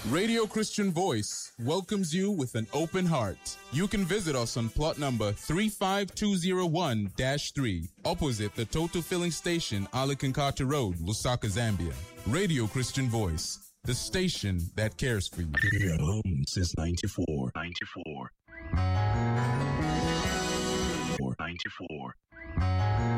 Radio Christian Voice welcomes you with an open heart. You can visit us on plot number 35201-3, opposite the Total Filling Station, Alicancata Road, Lusaka, Zambia. Radio Christian Voice, the station that cares for you. Here home since 94. 94.